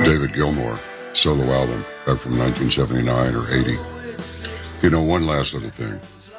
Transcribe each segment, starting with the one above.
David Gilmour, solo album, back from 1979 or 80. You know, one last little thing.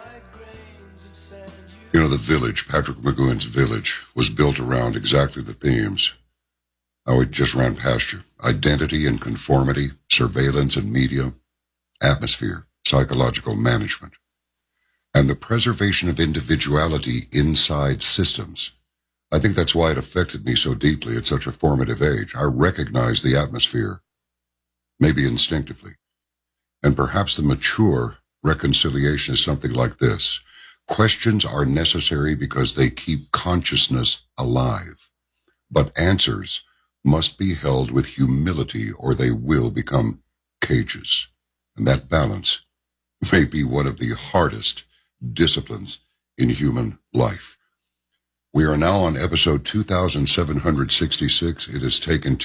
You know, the Village, Patrick McGowan's Village, was built around exactly the themes I just ran past you. Identity and conformity, surveillance and media, atmosphere, psychological management, and the preservation of individuality inside systems. I think that's why it affected me so deeply at such a formative age. I recognize the atmosphere, maybe instinctively. And perhaps the mature reconciliation is something like this. Questions are necessary because they keep consciousness alive. But answers must be held with humility or they will become cages. And that balance may be one of the hardest disciplines in human life. We are now on episode 2766. It has taken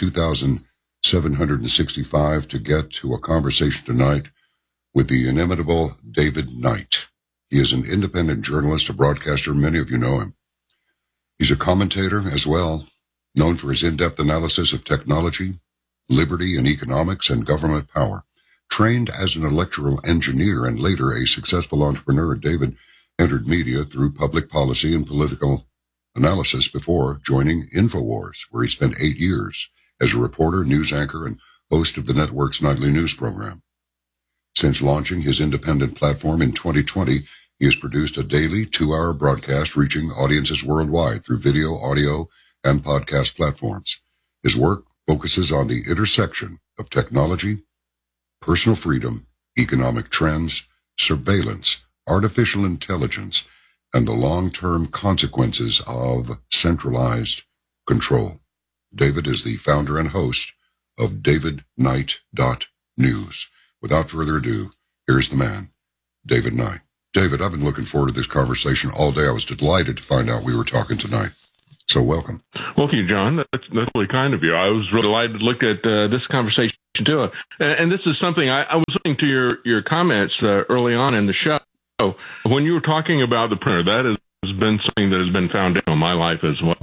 2765 to get to a conversation tonight with the inimitable David Knight. He is an independent journalist, a broadcaster. Many of you know him. He's a commentator as well, known for his in-depth analysis of technology, liberty and economics, and government power. Trained as an electrical engineer and later a successful entrepreneur, David entered media through public policy and political analysis before joining InfoWars, where he spent 8 years as a reporter, news anchor, and host of the network's nightly news program. Since launching his independent platform in 2020, he has produced a daily 2-hour broadcast reaching audiences worldwide through video, audio, and podcast platforms. His work focuses on the intersection of technology, personal freedom, economic trends, surveillance, artificial intelligence, and the long-term consequences of centralized control. David is the founder and host of DavidKnight.News. Without further ado, here's the man, David Knight. David, I've been looking forward to this conversation all day. I was delighted to find out we were talking tonight. So welcome. Well, thank you, John. That's really kind of you. I was really delighted to look at this conversation too. And this is something I was listening to your comments early on in the show. When you were talking about the printer, that has been something that has been foundational in my life as well.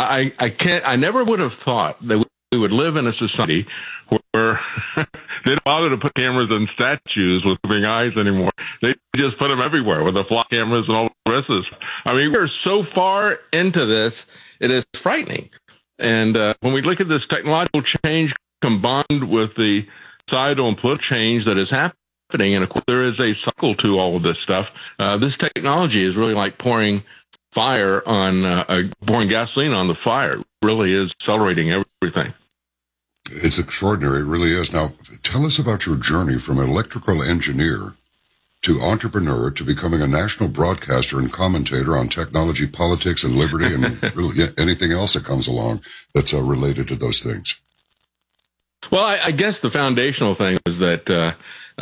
I never would have thought that we would live in a society where they don't bother to put cameras in statues with moving eyes anymore. They just put them everywhere with the flock cameras and all the rest of this. I mean, we're so far into this, it is frightening. And when we look at this technological change combined with the societal and political change that is happening, and of course there is a cycle to all of this stuff, this technology is really like pouring gasoline on the fire. It really is accelerating everything. It's extraordinary. It really is. Now, tell us about your journey from electrical engineer to entrepreneur to becoming a national broadcaster and commentator on technology, politics, and liberty, and really anything else that comes along that's related to those things. Well, I guess the foundational thing is that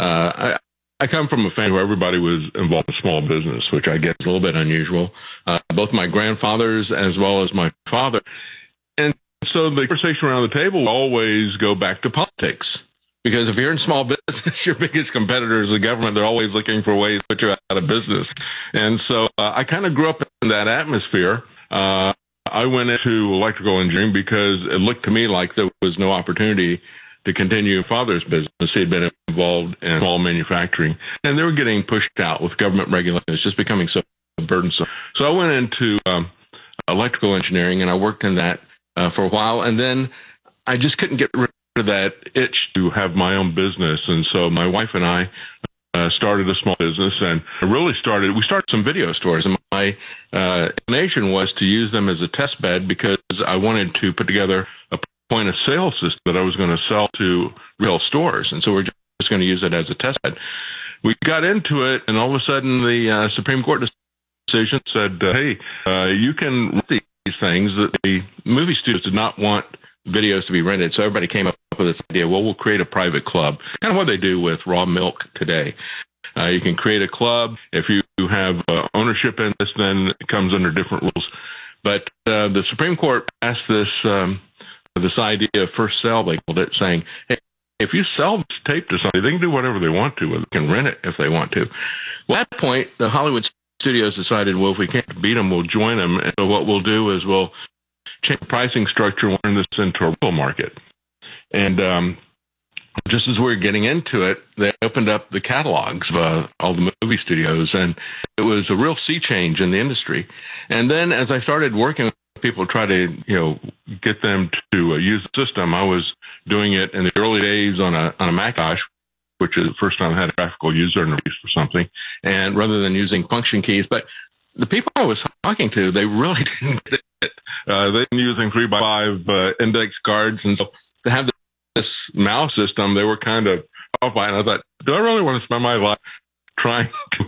I come from a family where everybody was involved in small business, which I guess is a little bit unusual. Both my grandfathers as well as my father. And so the conversation around the table will always go back to politics. Because if you're in small business, your biggest competitor is the government. They're always looking for ways to put you out of business. And so I kind of grew up in that atmosphere. I went into electrical engineering because it looked to me like there was no opportunity to continue father's business. He had been involved in small manufacturing, and they were getting pushed out with government regulations. It's just becoming so burdensome. So I went into electrical engineering, and I worked in that for a while, and then I just couldn't get rid of that itch to have my own business. And so my wife and I started a small business, and we started some video stores, and my inclination was to use them as a test bed because I wanted to put together a point of sale system that I was going to sell to real stores. And so we're just going to use it as a test bed. We got into it, and all of a sudden the Supreme Court decision said, hey, you can rent these things. The movie studios did not want videos to be rented, so everybody came up with this idea, well, we'll create a private club, kind of what they do with raw milk today. You can create a club. If you have ownership in this, then it comes under different rules. But the Supreme Court passed this idea of first sale, they called it, saying, hey, if you sell this tape to somebody, they can do whatever they want to, and they can rent it if they want to. Well, at that point, the Hollywood studios decided, well, if we can't beat them, we'll join them. And so what we'll do is we'll change the pricing structure and turn this into a rental market. And just as we were getting into it, they opened up the catalogs of all the movie studios, and it was a real sea change in the industry. And then as I started working with people, try to get them to use the system, I was doing it in the early days on a Macintosh, which is the first time I had a graphical user interface for something, and rather than using function keys. But the people I was talking to, they really didn't get it. They've been using 3x5 index cards, and so to have this mouse system, they were kind of off by it. And I thought, do I really want to spend my life trying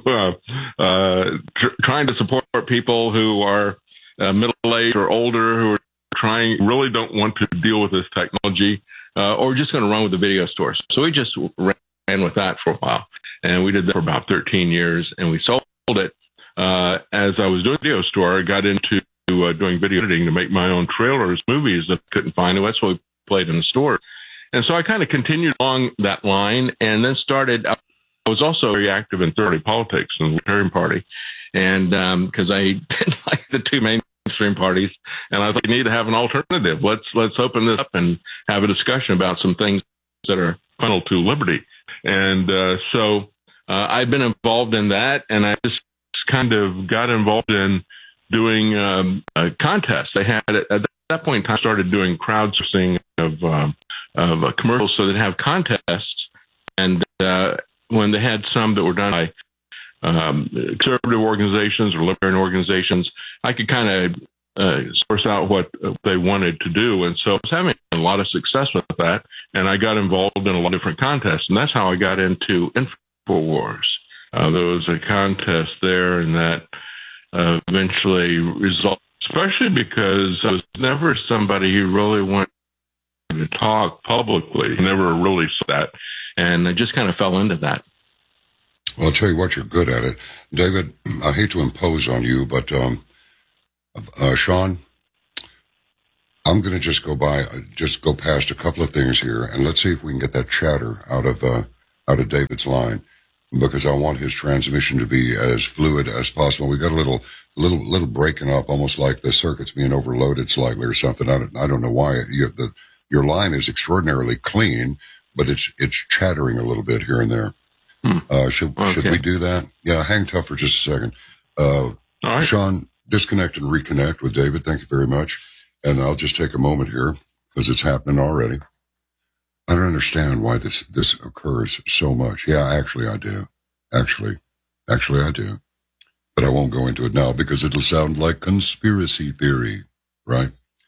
to support people who are middle-aged or older, who are really don't want to deal with this technology, or just going to run with the video stores? So we just ran with that for a while, and we did that for about 13 years, and we sold it. As I was doing video store, I got into doing video editing to make my own trailers, movies that I couldn't find. That's what we played in the store. And so I kind of continued along that line, and then I was also very active in third-party politics and the Libertarian Party. And because I didn't like the two mainstream parties, and I thought we need to have an alternative. Let's open this up and have a discussion about some things that are fundamental to liberty. And so I've been involved in that, and I just kind of got involved in doing contests. They had, at that point in time, started doing crowdsourcing of commercials, so they'd have contests. And when they had some that were done by conservative organizations or libertarian organizations, I could kind of source out what they wanted to do. And so I was having a lot of success with that, and I got involved in a lot of different contests. And that's how I got into InfoWars. There was a contest there, and that eventually resulted, especially because I was never somebody who really wanted to talk publicly, never really saw that, and I just kind of fell into that. Well, I'll tell you what, you're good at it. David, I hate to impose on you, but Sean, I'm going to just go past a couple of things here, and let's see if we can get that chatter out of David's line, because I want his transmission to be as fluid as possible. We got a little breaking up, almost like the circuit's being overloaded slightly or something. I don't know why. Your line is extraordinarily clean, but it's chattering a little bit here and there. Should we do that? Yeah, hang tough for just a second. All right. Sean, disconnect and reconnect with David. Thank you very much. And I'll just take a moment here because it's happening already. I don't understand why this occurs so much. Yeah, actually I do. Actually I do. But I won't go into it now because it'll sound like conspiracy theory, right?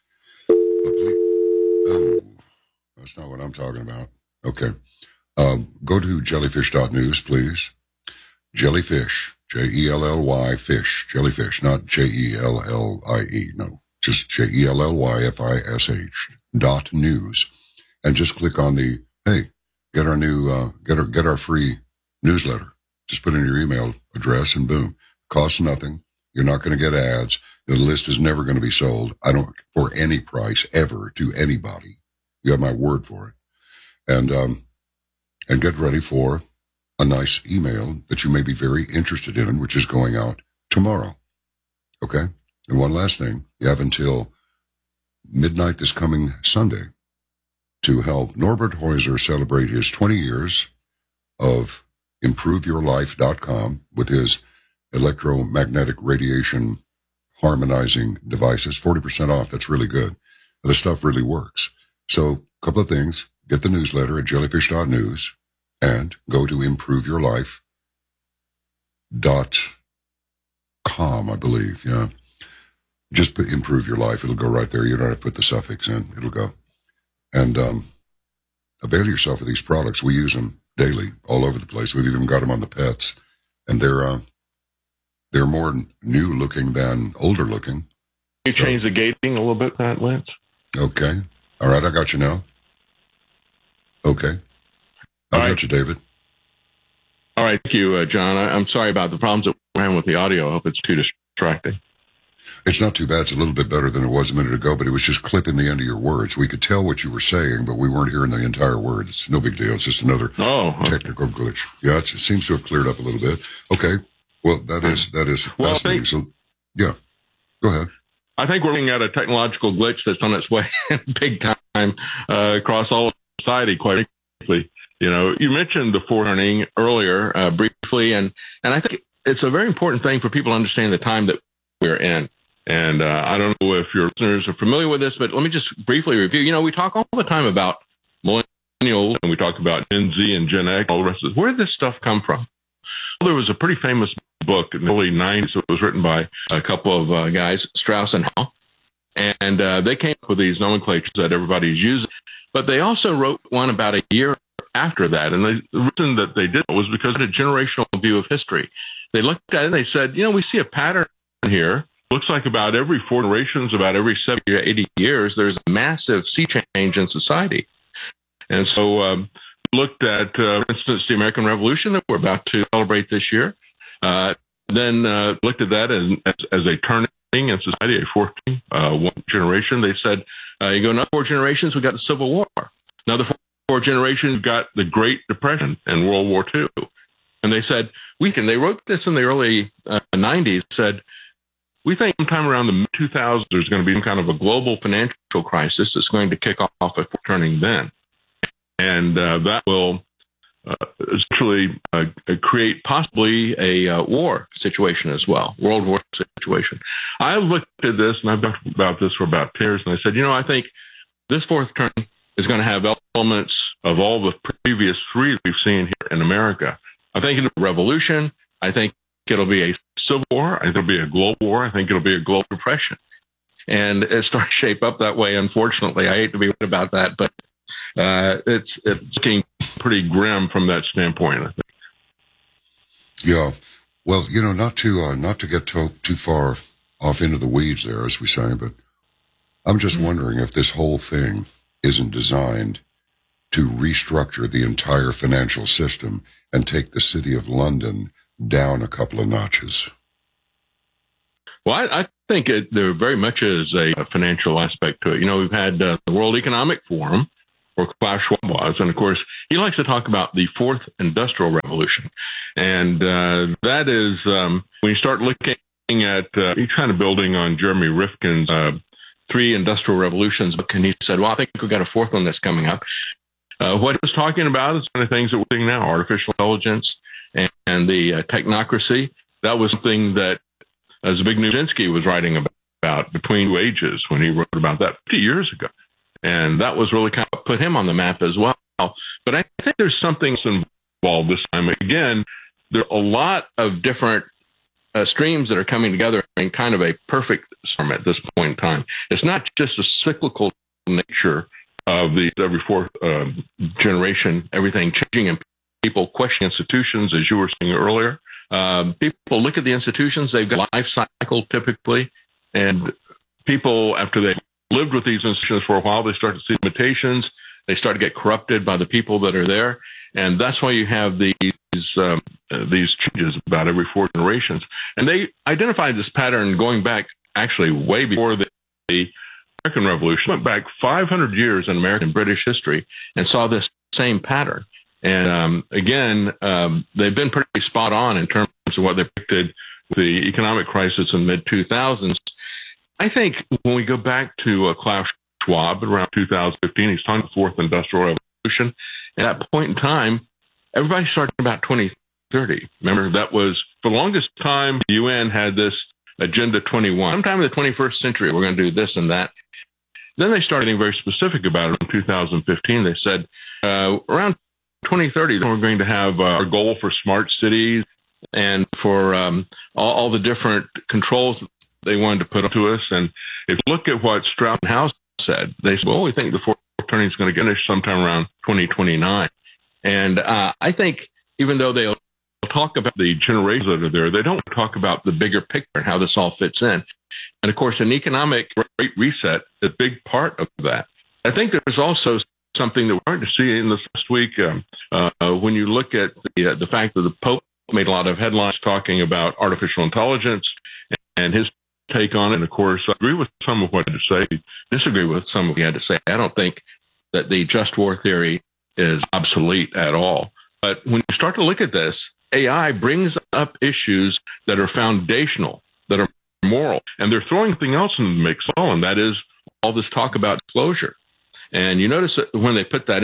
Oh, that's not what I'm talking about. Okay. Go to jellyfish.news, please. Jellyfish, Jelly fish, jellyfish, not Jellie, no, just JELLYFISH.news. And just click on the, hey, get our new, get our free newsletter. Just put in your email address and boom. Costs nothing. You're not going to get ads. The list is never going to be sold. For any price ever to anybody. You have my word for it. And get ready for a nice email that you may be very interested in, which is going out tomorrow. Okay? And one last thing. You have until midnight this coming Sunday to help Norbert Heuser celebrate his 20 years of ImproveYourLife.com with his electromagnetic radiation harmonizing devices. 40% off. That's really good. The stuff really works. So a couple of things. Get the newsletter at jellyfish.news and go to ImproveYourLife.com, I believe. Yeah. Just put Improve Your Life. It'll go right there. You don't have to put the suffix in. It'll go. And avail yourself of these products. We use them daily all over the place. We've even got them on the pets. And they're more new looking than older looking. Can you change the gating a little bit, Lance? Okay. All right, I got you now. Okay. I got you, David. All right. Thank you, John. I'm sorry about the problems that we're having with the audio. I hope it's too distracting. It's not too bad. It's a little bit better than it was a minute ago, but it was just clipping the end of your words. We could tell what you were saying, but we weren't hearing the entire word. It's no big deal. It's just another technical glitch. Yeah, it seems to have cleared up a little bit. Okay. Well, that is fascinating. So, yeah. Go ahead. I think we're looking at a technological glitch that's on its way big time across all of society, quite frankly. You know, you mentioned the fourth turning earlier, briefly, and I think it's a very important thing for people to understand the time that we're in. And I don't know if your listeners are familiar with this, but let me just briefly review. You know, we talk all the time about millennials, and we talk about Gen Z and Gen X, all the rest of it. Where did this stuff come from? Well, there was a pretty famous book in the early 90s. It was written by a couple of guys, Strauss and Hall, and they came up with these nomenclatures that everybody's using. But they also wrote one about a year after that, and the reason that they did it was because of a generational view of history. They looked at it and they said, you know, we see a pattern here. Looks like about every 4 generations, about every 70 or 80 years, there's a massive sea change in society. And so looked at, for instance, the American Revolution that we're about to celebrate this year. Then looked at that as a turning in society, a fourth one generation. They said, you go another 4 generations, we got the Civil War. Another 4 generations got the Great Depression and World War II. And they said, they wrote this in the early 90s, said, we think sometime around the mid-2000s there's going to be some kind of a global financial crisis that's going to kick off a turning then. And that will essentially create possibly a war situation as well, World War situation. I looked at this, and I've talked about this for about 10 years, and I said, you know, I think this fourth turn is going to have elements of all the previous 3 we've seen here in America. I think it'll be a revolution. I think it'll be a civil war. I think it'll be a global war. I think it'll be a global depression. And it started to shape up that way, unfortunately. I hate to be right about that, but it's looking pretty grim from that standpoint, I think. Yeah. Well, you know, not to get too far off into the weeds there, as we say, but I'm just wondering if this whole thing isn't designed to restructure the entire financial system and take the city of London down a couple of notches. Well, I think there very much is a financial aspect to it. You know, we've had the World Economic Forum, where Klaus Schwab was, and of course, he likes to talk about the fourth industrial revolution. And that is, when you start looking at, he's kind of building on Jeremy Rifkin's 3 industrial revolutions book, and he said, well, I think we've got a fourth one that's coming up. What he was talking about is kind of things that we're seeing now, artificial intelligence and the technocracy. That was something that Zbigniew Brzezinski was writing about between 2 ages when he wrote about that 50 years ago. And that was really kind of put him on the map as well. But I think there's something else involved this time. Again, there are a lot of different streams that are coming together in kind of a perfect storm at this point in time. It's not just a cyclical nature of the every 4th generation, everything changing and people questioning institutions, as you were saying earlier. People look at the institutions, they've got a life cycle typically, and people, after they've lived with these institutions for a while, they start to see limitations, they start to get corrupted by the people that are there, and that's why you have these changes about every 4 generations. And they identified this pattern going back actually way before the American Revolution, went back 500 years in American and British history and saw this same pattern. And again, they've been pretty spot on in terms of what they predicted with the economic crisis in the mid-2000s. I think when we go back to Klaus Schwab around 2015, he's talking about the fourth industrial revolution. At that point in time, everybody started about 2030. Remember, that was, for the longest time, the UN had this Agenda 21. Sometime in the 21st century, we're going to do this and that. Then they started getting very specific about it in 2015. They said, around 2030, we're going to have our goal for smart cities and for all the different controls they wanted to put to us. And if you look at what Strauss and House said, they said, well, we think the fourth turning is going to finish sometime around 2029. And I think even though they'll talk about the generations that are there, they don't talk about the bigger picture and how this all fits in. And of course, an economic great reset is a big part of that. I think there's also something that we're starting to see in this last week when you look at the fact that the Pope made a lot of headlines talking about artificial intelligence and his take on it. And of course, I agree with some of what he had to say, disagree with some of what he had to say. I don't think that the just war theory is obsolete at all. But when you start to look at this, AI brings up issues that are foundational, that are moral, and they're throwing something else in the mix, and that is all this talk about disclosure. And you notice that when they put that in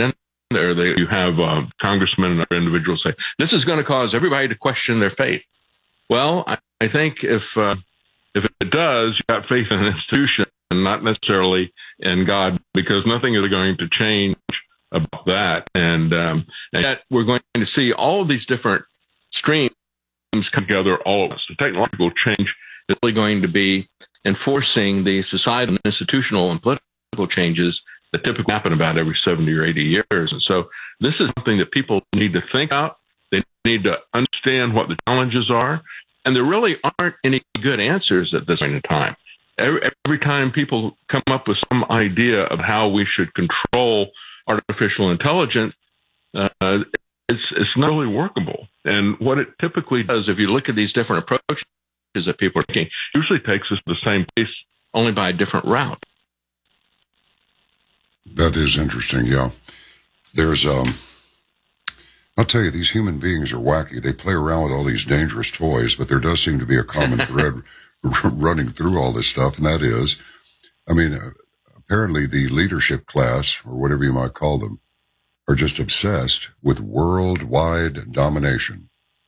or you have congressmen and other individuals say, this is going to cause everybody to question their faith. Well, I think if it does, you've got faith in an institution and not necessarily in God, because nothing is going to change about that. And yet we're going to see all of these different streams come together all at once. The technological change is really going to be enforcing the societal, institutional, and political changes that typically happen about every 70 or 80 years. And so this is something that people need to think about. They need to understand what the challenges are. And there really aren't any good answers at this point in time. Every time people come up with some idea of how we should control artificial intelligence, it's not really workable. And what it typically does, if you look at these different approaches that people are taking, usually takes us to the same place, only by a different route. That is interesting, yeah. There's, I'll tell you, these human beings are wacky. They play around with all these dangerous toys, but there does seem to be a common thread running through all this stuff, and that is, I mean, apparently the leadership class, or whatever you might call them, are just obsessed with worldwide domination.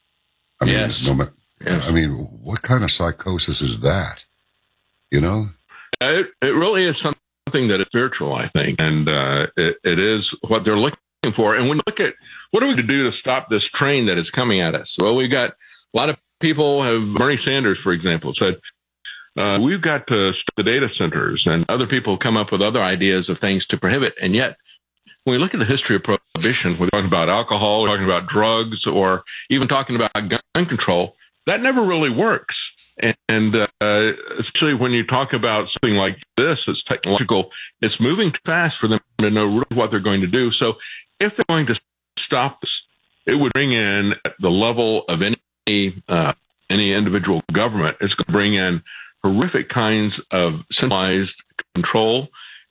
I mean, yes. I mean, what kind of psychosis is that? You know? It really is something that is spiritual, I think, and it is what they're looking for. And when you look at what are we to do to stop this train that is coming at us? Well, we've got a lot of people have, Bernie Sanders, for example, said, we've got to stop the data centers, and other people come up with other ideas of things to prohibit. And yet, when we look at the history of prohibition, we're talking about alcohol, we're talking about drugs, or even talking about gun control, that never really works. And especially when you talk about something like this, it's technological, it's moving too fast for them to know really what they're going to do. So if they're going to stop this, it would bring in at the level of any individual government, it's going to bring in horrific kinds of centralized control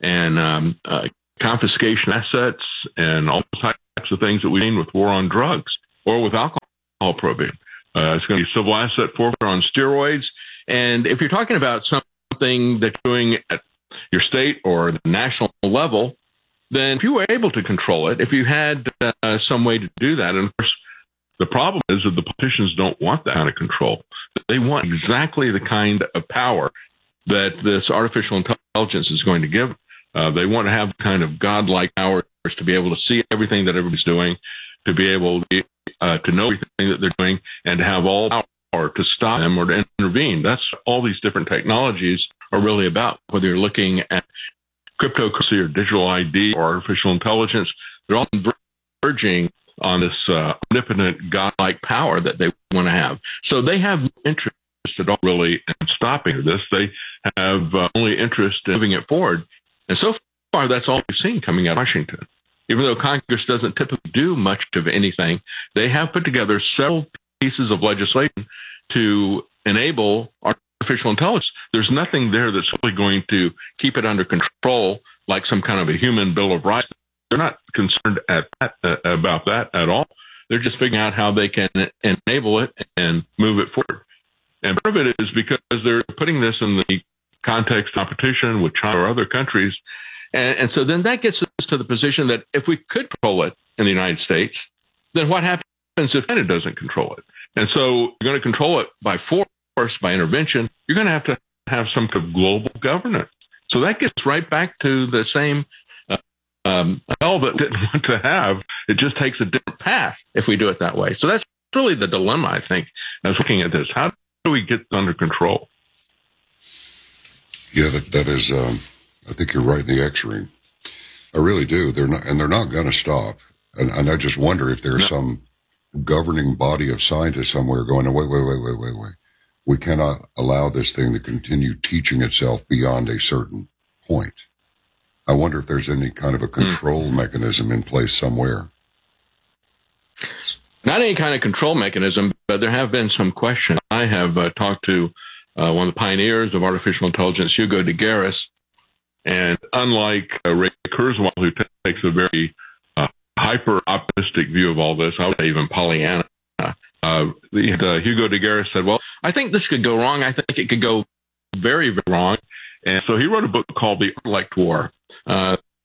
and confiscation assets and all types of things that we've seen with war on drugs or with alcohol prohibition. It's going to be civil asset forfeiture on steroids. And if you're talking about something that you're doing at your state or the national level, then if you were able to control it, if you had some way to do that, and of course, the problem is that the politicians don't want that kind of control. They want exactly the kind of power that this artificial intelligence is going to give. They want to have the kind of godlike powers to be able to see everything that everybody's doing, to be able to know everything that they're doing, and to have all power to stop them or to intervene. That's all these different technologies are really about, whether you're looking at cryptocurrency or digital ID or artificial intelligence. They're all converging on this omnipotent godlike power that they want to have. So they have no interest at all really in stopping this. They have only interest in moving it forward. And so far, that's all we've seen coming out of Washington. Even though Congress doesn't typically do much of anything, they have put together several pieces of legislation to enable artificial intelligence. There's nothing there that's really going to keep it under control, like some kind of a human Bill of Rights. They're not concerned about that at all. They're just figuring out how they can enable it and move it forward. And part of it is because they're putting this in the context of competition with China or other countries. And so then that gets us to the position that if we could control it in the United States, then what happens if China doesn't control it? And so you're going to control it by force, by intervention. You're going to have some kind of global governance. So that gets right back to the same hell that didn't want to have. It just takes a different path if we do it that way. So that's really the dilemma, I think, as looking at this. How do we get under control? Yeah, that is, I think you're right in the extreme. I really do. They're not going to stop. And I just wonder if there's some governing body of scientists somewhere going, wait. We cannot allow this thing to continue teaching itself beyond a certain point. I wonder if there's any kind of a control mechanism in place somewhere. Not any kind of control mechanism, but there have been some questions. I have talked to one of the pioneers of artificial intelligence, Hugo de Garis, and unlike Ray Kurzweil, who takes a very hyper-optimistic view of all this, I would say even Pollyanna, Hugo de Garis said, well, I think this could go wrong. I think it could go very, very wrong. And so he wrote a book called The Intellect War.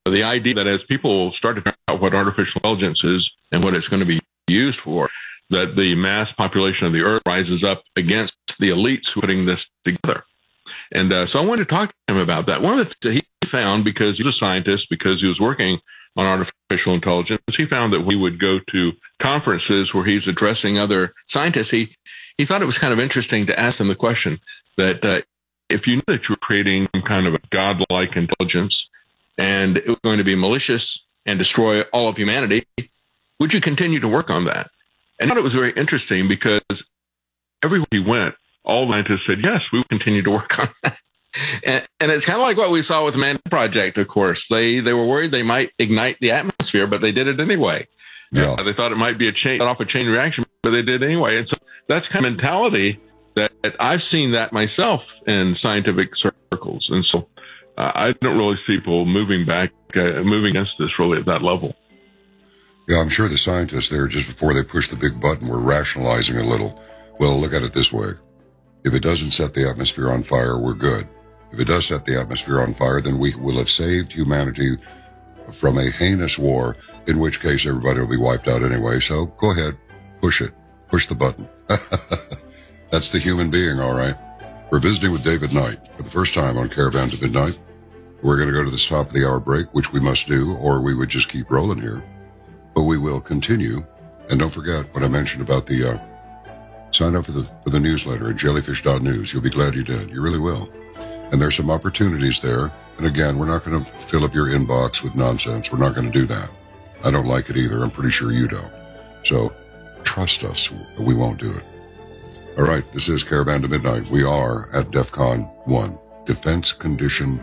the idea that as people start to figure out what artificial intelligence is and what it's going to be used for, that the mass population of the earth rises up against the elites who are putting this together. And so I wanted to talk to him about that. One of the things he found, because he was a scientist, because he was working on artificial intelligence, he found that when he would go to conferences where he's addressing other scientists, he thought it was kind of interesting to ask them the question that if you knew that you were creating some kind of a godlike intelligence and it was going to be malicious and destroy all of humanity, would you continue to work on that? And I thought it was very interesting because everywhere he went, all the scientists said, yes, we will continue to work on that. And it's kind of like what we saw with the Manhattan Project, of course. They were worried they might ignite the atmosphere, but they did it anyway. Yeah. They thought it might be a chain reaction, but they did anyway. And so that's kind of mentality that I've seen that myself in scientific circles. And so I don't really see people moving against this really at that level. Yeah, I'm sure the scientists there, just before they pushed the big button, were rationalizing a little. Well, look at it this way. If it doesn't set the atmosphere on fire, we're good. If it does set the atmosphere on fire, then we will have saved humanity from a heinous war, in which case everybody will be wiped out anyway. So go ahead, push it. Push the button. That's the human being, all right. We're visiting with David Knight for the first time on Caravan to Midnight. We're going to go to the top of the hour break, which we must do, or we would just keep rolling here. But we will continue. And don't forget what I mentioned about the sign up for the newsletter at jellyfish.news. You'll be glad you did. You really will. And there's some opportunities there. And again, we're not going to fill up your inbox with nonsense. We're not going to do that. I don't like it either. I'm pretty sure you don't. So trust us. We won't do it. All right. This is Caravan to Midnight. We are at DEFCON 1. Defense Condition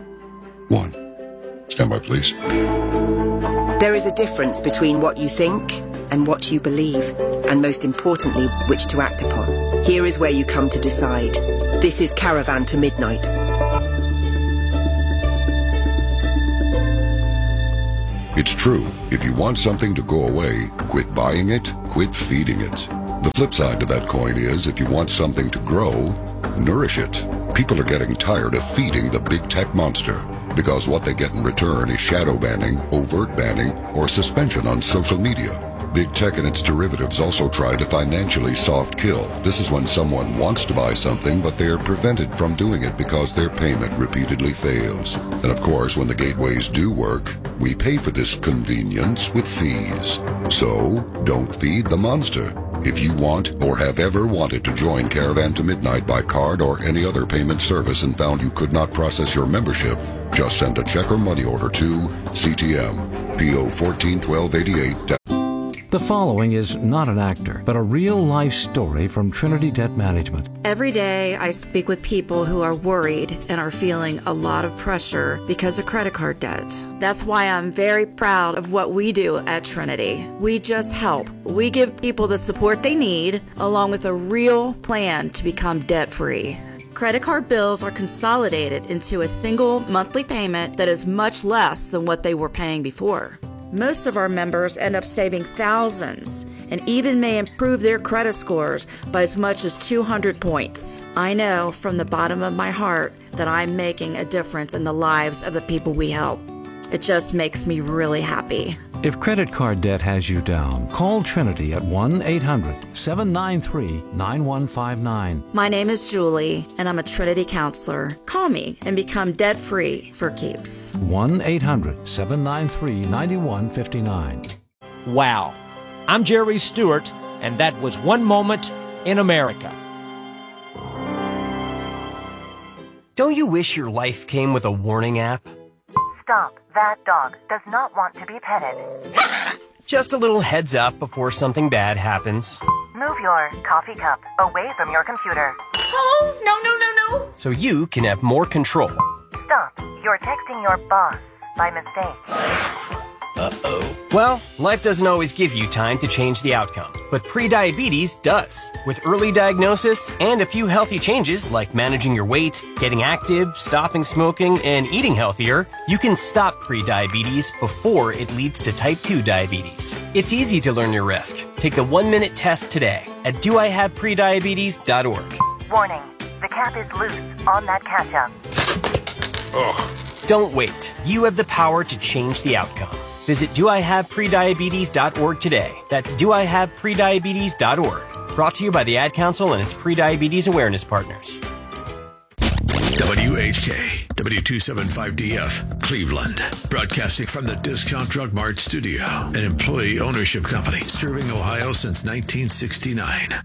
1. Stand by, please. There is a difference between what you think and what you believe, and most importantly, which to act upon. Here is where you come to decide. This is Caravan to Midnight. It's true. If you want something to go away, quit buying it, quit feeding it. The flip side to that coin is, if you want something to grow, nourish it. People are getting tired of feeding the big tech monster, because what they get in return is shadow banning, overt banning, or suspension on social media. Big tech and its derivatives also try to financially soft kill. This is when someone wants to buy something, but they are prevented from doing it because their payment repeatedly fails. And of course, when the gateways do work, we pay for this convenience with fees. So, don't feed the monster. If you want or have ever wanted to join Caravan to Midnight by card or any other payment service and found you could not process your membership, just send a check or money order to CTM, PO 141288. The following is not an actor, but a real-life story from Trinity Debt Management. Every day I speak with people who are worried and are feeling a lot of pressure because of credit card debt. That's why I'm very proud of what we do at Trinity. We just help. We give people the support they need, along with a real plan to become debt-free. Credit card bills are consolidated into a single monthly payment that is much less than what they were paying before. Most of our members end up saving thousands and even may improve their credit scores by as much as 200 points. I know from the bottom of my heart that I'm making a difference in the lives of the people we help. It just makes me really happy. If credit card debt has you down, call Trinity at 1-800-793-9159. My name is Julie, and I'm a Trinity counselor. Call me and become debt-free for keeps. 1-800-793-9159. Wow. I'm Jerry Stewart, and that was One Moment in America. Don't you wish your life came with a warning app? Stop. That dog does not want to be petted. Just a little heads up before something bad happens. Move your coffee cup away from your computer. Oh, no. So you can have more control. Stop. You're texting your boss by mistake. Uh-oh. Well, life doesn't always give you time to change the outcome, but prediabetes does. With early diagnosis and a few healthy changes like managing your weight, getting active, stopping smoking, and eating healthier, you can stop prediabetes before it leads to type 2 diabetes. It's easy to learn your risk. Take the 1-minute test today at doihaveprediabetes.org. Warning. The cap is loose on that ketchup. Ugh. Don't wait. You have the power to change the outcome. Visit doihaveprediabetes.org today. That's doihaveprediabetes.org. Brought to you by the Ad Council and its prediabetes awareness partners. WHK, W275DF, Cleveland. Broadcasting from the Discount Drug Mart studio, an employee ownership company serving Ohio since 1969.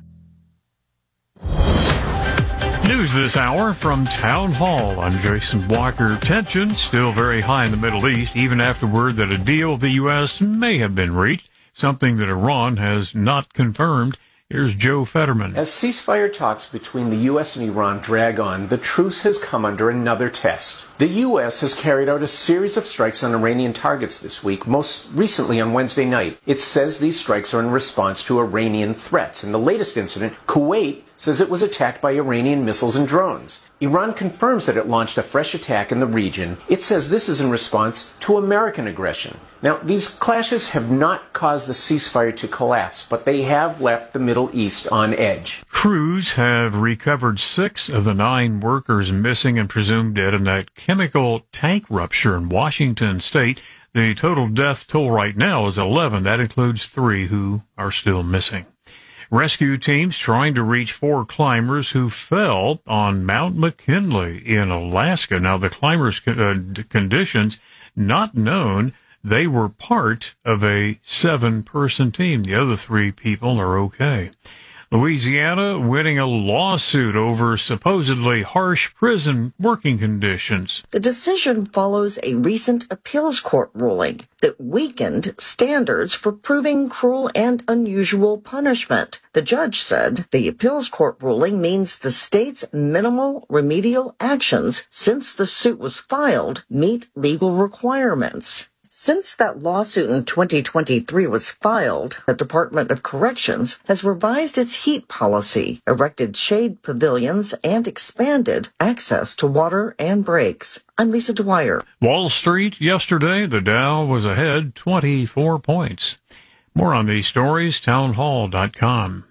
News this hour from Town Hall. I'm Jason Blocker. Tensions still very high in the Middle East, even after word that a deal with the U.S. may have been reached, something that Iran has not confirmed. Here's Joe Fetterman. As ceasefire talks between the U.S. and Iran drag on, the truce has come under another test. The U.S. has carried out a series of strikes on Iranian targets this week, most recently on Wednesday night. It says these strikes are in response to Iranian threats. In the latest incident, Kuwait says it was attacked by Iranian missiles and drones. Iran confirms that it launched a fresh attack in the region. It says this is in response to American aggression. Now, these clashes have not caused the ceasefire to collapse, but they have left the Middle East on edge. Crews have recovered 6 of the 9 workers missing and presumed dead in that chemical tank rupture in Washington state. The total death toll right now is 11. That includes 3 who are still missing. Rescue teams trying to reach 4 climbers who fell on Mount McKinley in Alaska. Now, the climbers' conditions not known. They were part of a 7-person team. The other 3 people are okay. Louisiana winning a lawsuit over supposedly harsh prison working conditions. The decision follows a recent appeals court ruling that weakened standards for proving cruel and unusual punishment. The judge said the appeals court ruling means the state's minimal remedial actions since the suit was filed meet legal requirements. Since that lawsuit in 2023 was filed, the Department of Corrections has revised its heat policy, erected shade pavilions, and expanded access to water and breaks. I'm Lisa Dwyer. Wall Street yesterday, the Dow was ahead 24 points. More on these stories, townhall.com.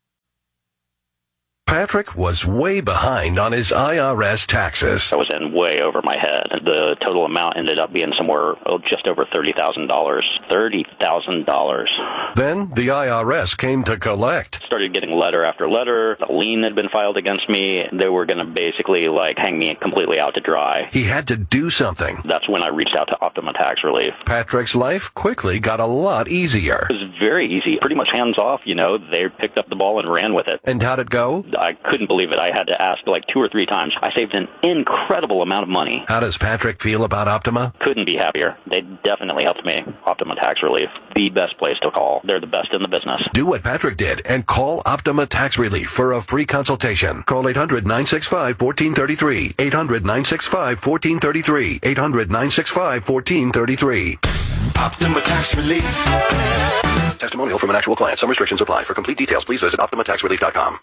Patrick was way behind on his IRS taxes. I was in way over my head. The total amount ended up being somewhere just over $30,000. $30,000. Then the IRS came to collect. Started getting letter after letter. A lien had been filed against me. They were going to basically hang me completely out to dry. He had to do something. That's when I reached out to Optima Tax Relief. Patrick's life quickly got a lot easier. It was very easy. Pretty much hands off, They picked up the ball and ran with it. And how'd it go? I couldn't believe it. I had to ask 2 or 3 times. I saved an incredible amount of money. How does Patrick feel about Optima? Couldn't be happier. They definitely helped me. Optima Tax Relief, the best place to call. They're the best in the business. Do what Patrick did and call Optima Tax Relief for a free consultation. Call 800-965-1433. 800-965-1433. 800-965-1433. Optima Tax Relief. Testimonial from an actual client. Some restrictions apply. For complete details, please visit OptimaTaxRelief.com.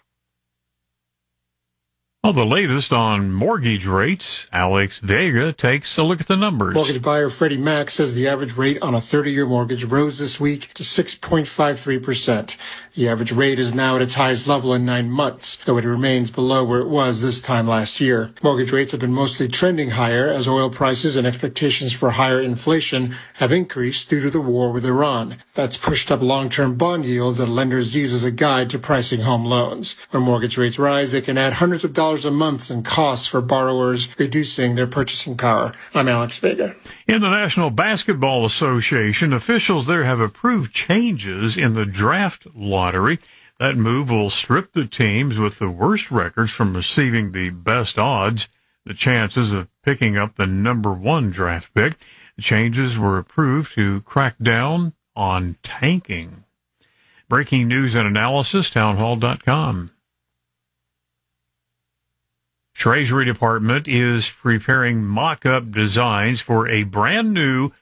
Well, the latest on mortgage rates, Alex Vega takes a look at the numbers. Mortgage buyer Freddie Mac says the average rate on a 30-year mortgage rose this week to 6.53%. The average rate is now at its highest level in 9 months, though it remains below where it was this time last year. Mortgage rates have been mostly trending higher as oil prices and expectations for higher inflation have increased due to the war with Iran. That's pushed up long-term bond yields that lenders use as a guide to pricing home loans. When mortgage rates rise, they can add hundreds of dollars a month in costs for borrowers, reducing their purchasing power. I'm Alex Vega. In the National Basketball Association, officials there have approved changes in the draft lottery. That move will strip the teams with the worst records from receiving the best odds, the chances of picking up the number 1 draft pick. The changes were approved to crack down on tanking. Breaking news and analysis, townhall.com. Treasury Department is preparing mock-up designs for a brand new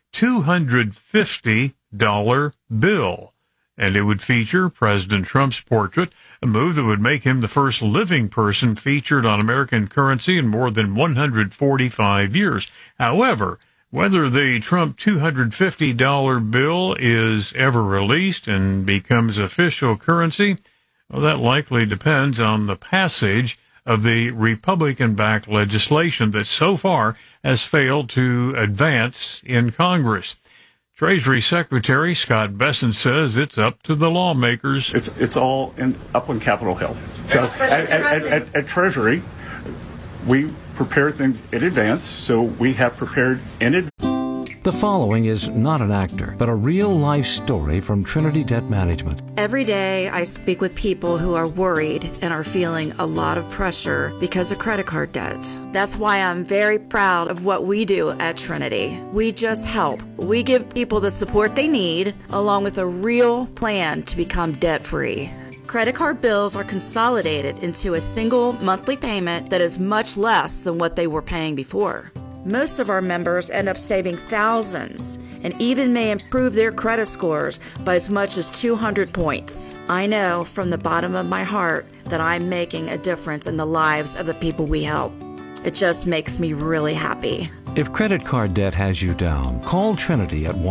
$250 bill, and it would feature President Trump's portrait, a move that would make him the first living person featured on American currency in more than 145 years. However, whether the Trump $250 bill is ever released and becomes official currency, well, that likely depends on the passage of the Republican-backed legislation that so far has failed to advance in Congress. Treasury Secretary Scott Bessent says it's up to the lawmakers. It's all up on Capitol Hill. So at Treasury, we prepare things in advance, so we have prepared in advance. The following is not an actor, but a real-life story from Trinity Debt Management. Every day I speak with people who are worried and are feeling a lot of pressure because of credit card debt. That's why I'm very proud of what we do at Trinity. We just help. We give people the support they need, along with a real plan to become debt-free. Credit card bills are consolidated into a single monthly payment that is much less than what they were paying before. Most of our members end up saving thousands and even may improve their credit scores by as much as 200 points. I know from the bottom of my heart that I'm making a difference in the lives of the people we help. It just makes me really happy. If credit card debt has you down, call Trinity at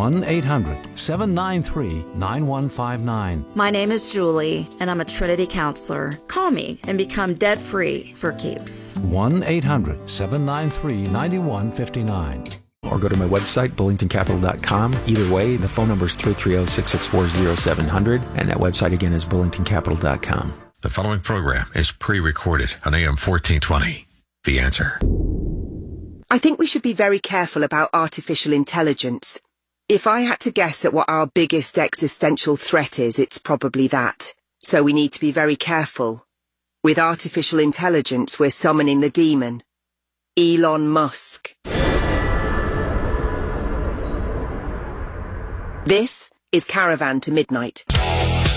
1-800-793-9159. My name is Julie, and I'm a Trinity counselor. Call me and become debt-free for keeps. 1-800-793-9159. Or go to my website, bullingtoncapital.com. Either way, the phone number is 330-664-0700, and that website again is bullingtoncapital.com. The following program is pre-recorded on AM 1420. The Answer. I think we should be very careful about artificial intelligence. If I had to guess at what our biggest existential threat is, it's probably that. So we need to be very careful. With artificial intelligence, we're summoning the demon. Elon Musk. This is Caravan to Midnight.